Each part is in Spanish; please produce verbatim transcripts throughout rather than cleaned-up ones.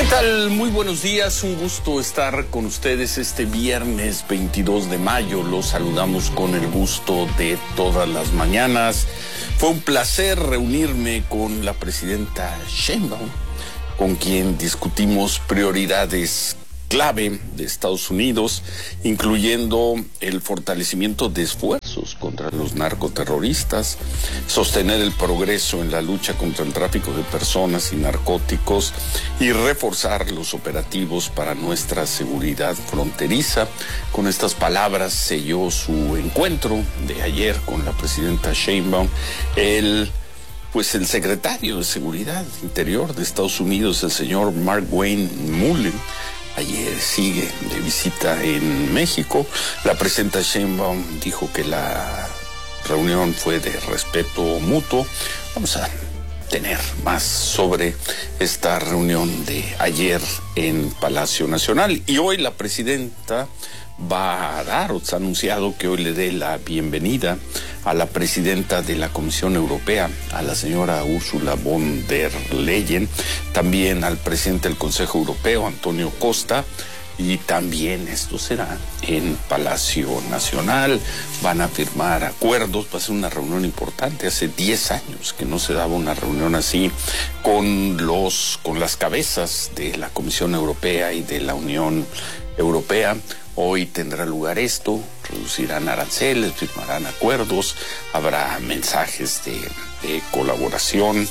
tal? Muy buenos días, un gusto estar con ustedes este viernes veintidós de mayo. Los saludamos con el gusto de todas las mañanas. Fue un placer reunirme con la presidenta Sheinbaum, con quien discutimos prioridades clave de Estados Unidos, incluyendo el fortalecimiento de esfuerzos contra los narcoterroristas, sostener el progreso en la lucha contra el tráfico de personas y narcóticos y reforzar los operativos para nuestra seguridad fronteriza. Con estas palabras selló su encuentro de ayer con la presidenta Sheinbaum el Pues el secretario de Seguridad Interior de Estados Unidos, el señor Mark-Wayne Mullen. Ayer sigue de visita en México. La presidenta Sheinbaum dijo que la reunión fue de respeto mutuo. Vamos a tener más sobre esta reunión de ayer en Palacio Nacional. Y hoy la presidenta va a dar, o se ha anunciado que hoy le dé la bienvenida a la presidenta de la Comisión Europea, a la señora Ursula von der Leyen, también al presidente del Consejo Europeo, Antonio Costa, y también esto será en Palacio Nacional. Van a firmar acuerdos, va a ser una reunión importante. Hace diez años que no se daba una reunión así con los, con las cabezas de la Comisión Europea y de la Unión Europea. Hoy tendrá lugar esto, reducirán aranceles, firmarán acuerdos, habrá mensajes de, de colaboración,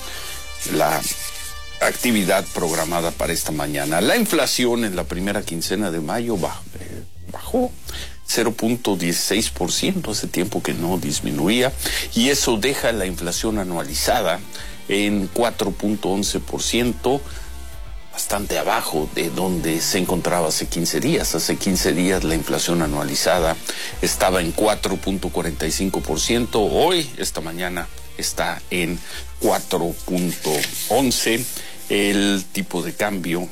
la actividad programada para esta mañana. La inflación en la primera quincena de mayo bajó, eh, bajó cero punto dieciséis por ciento, hace tiempo que no disminuía, y eso deja la inflación anualizada en cuatro punto once por ciento, bastante abajo de donde se encontraba hace quince días. Hace quince días la inflación anualizada estaba en cuatro punto cuarenta y cinco por ciento. Hoy, esta mañana, está en cuatro punto once. El tipo de cambio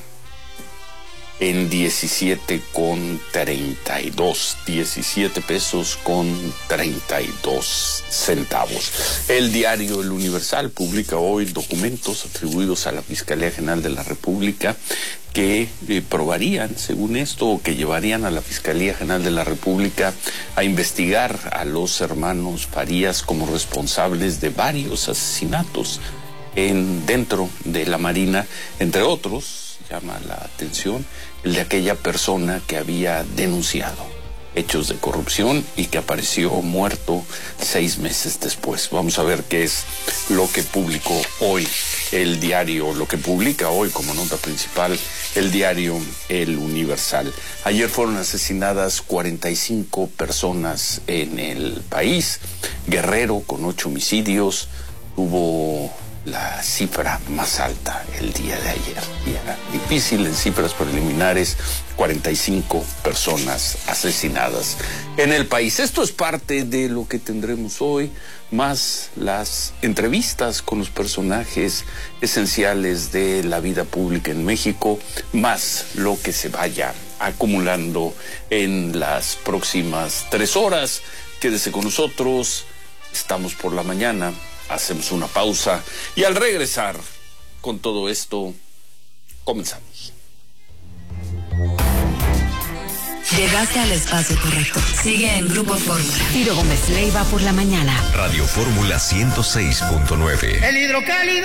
en diecisiete con treinta y dos, diecisiete pesos con treinta y dos centavos. El diario El Universal publica hoy documentos atribuidos a la Fiscalía General de la República que eh, probarían, según esto, o que llevarían a la Fiscalía General de la República a investigar a los hermanos Farías como responsables de varios asesinatos en dentro de la Marina, entre otros. Llama la atención el de aquella persona que había denunciado hechos de corrupción y que apareció muerto seis meses después. Vamos a ver qué es lo que publicó hoy el diario, lo que publica hoy como nota principal el diario El Universal. Ayer fueron asesinadas cuarenta y cinco personas en el país. Guerrero, con ocho homicidios, tuvo la cifra más alta el día de ayer. Y era difícil en cifras preliminares, cuarenta y cinco personas asesinadas en el país. Esto es parte de lo que tendremos hoy, más las entrevistas con los personajes esenciales de la vida pública en México, más lo que se vaya acumulando en las próximas tres horas. Quédese con nosotros, estamos por la mañana. Hacemos una pausa y al regresar con todo esto, comenzamos. Llegaste al espacio correcto. Sigue en Grupo Fórmula. Ciro Gómez Leiva por la mañana. Radio Fórmula ciento seis punto nueve. El hidrocálido.